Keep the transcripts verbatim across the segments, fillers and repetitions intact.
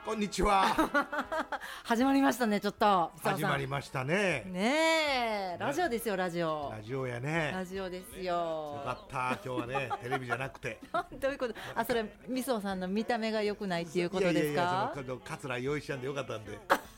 こんにちは。 始まりましたね。ちょっと始まりましたね。 ねえ、ラジオですよ。ラジオラジオやね。 ラジオですよ。 よかった。今日はねテレビじゃなくてどういうこと？あ、それみそさんの見た目が良くないっていうことですか？いやいやいや、 その桂用意したんでよかったんで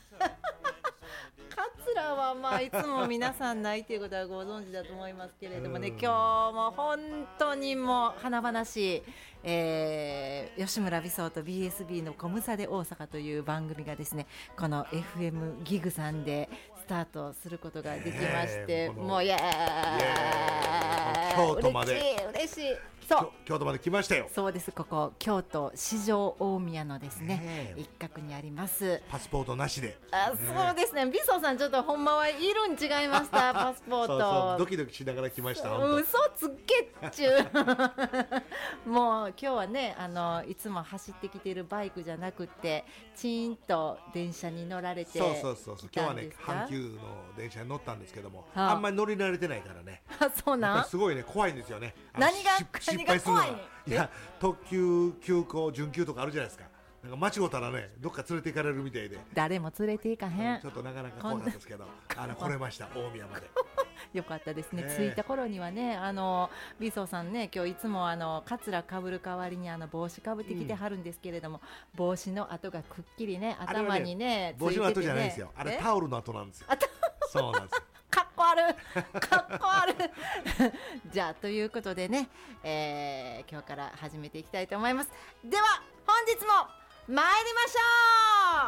桂はまあいつも皆さんないということはご存知だと思いますけれどもね、今日も本当にもう華々しい、えー、吉村美聡と ビーエスビー のコムサで大阪という番組がですね、この エフエム ギグさんでスタートすることができまして、もういやー京都まで嬉しい嬉しい。そう京都まで来ましたよ。 そうです。ここ京都四条大宮のですね、一角にあります。 パスポートなしで。 あ、そうですね。美聡さんちょっとほんまはいるん違いましたパスポート。 そうそう、ドキドキしながら来ました。 嘘つけっちゅうもう今日はね、あのいつも走ってきているバイクじゃなくてチーンと電車に乗られて。 そうそうそうそう、今日はね阪急の電車に乗ったんですけども、 はあ、 あんまり乗り慣れてないからね。 あ、そうなん。 すごいね、怖いんですよね。 何が失敗するのが。いや、特急急行準急とかあるじゃないですか。なんか間違ったらね、どっか連れて行かれるみたいで。 誰も連れて行かへん。 ちょっとなかなか怖かったですけど、あの来れました大宮まで。 よかったですね。 ね、 着いた頃にはね、あの美聡さんね、今日いつもあのカツラかぶる代わりにあの帽子かぶってきてはるんですけれども、うん、帽子の跡がくっきりね、頭にね、 帽子の跡じゃないですよ。あれタオルの跡なんですよ。そうなんですよ。 かっこ悪いかっこ悪いじゃあということでね、えー、今日から始めていきたいと思います。では本日も参りましょう。